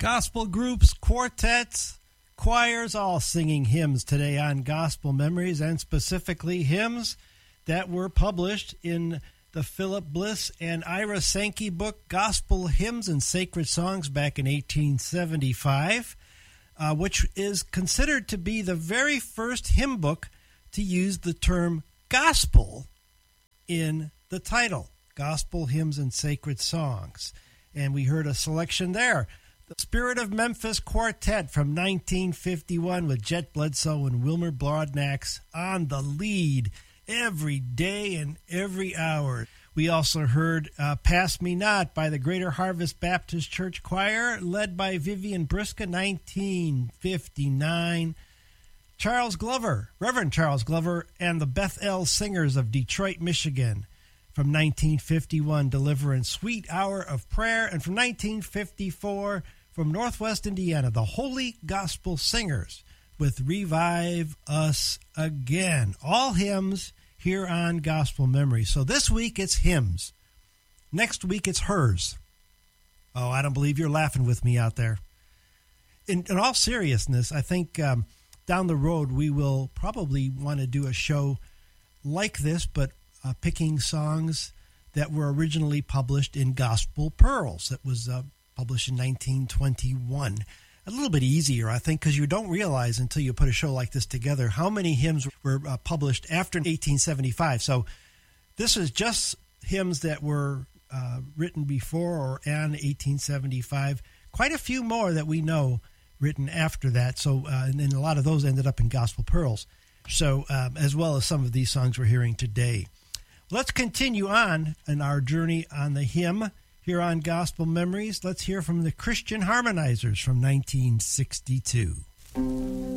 Gospel groups, quartets, choirs, all singing hymns today on Gospel Memories, and specifically hymns that were published in the Philip Bliss and Ira Sankey book, Gospel Hymns and Sacred Songs, back in 1875, which is considered to be the very first hymn book to use the term gospel in the title, Gospel Hymns and Sacred Songs. And we heard a selection there. The Spirit of Memphis Quartet from 1951 with Jet Bledsoe and Wilmer Broadnax on the lead every day and every hour. We also heard Pass Me Not by the Greater Harvest Baptist Church Choir, led by Vivian Briska, 1959. Charles Glover, Reverend Charles Glover, and the Bethel Singers of Detroit, Michigan, from 1951, delivering Sweet Hour of Prayer. And from 1954, from Northwest Indiana, the Holy Gospel Singers with Revive Us Again. All hymns here on Gospel Memory. So this week it's hymns. Next week it's hers. Oh, I don't believe you're laughing with me out there. In all seriousness, I think down the road we will probably want to do a show like this, but picking songs that were originally published in Gospel Pearls. That was published in 1921. A little bit easier, I think, because you don't realize until you put a show like this together how many hymns were published after 1875. So this is just hymns that were written before or in 1875. Quite a few more that we know written after that. So and a lot of those ended up in Gospel Pearls. So as well as some of these songs we're hearing today. Let's continue on in our journey on the hymn here on Gospel Memories. Let's hear from the Christian Harmonizers from 1962.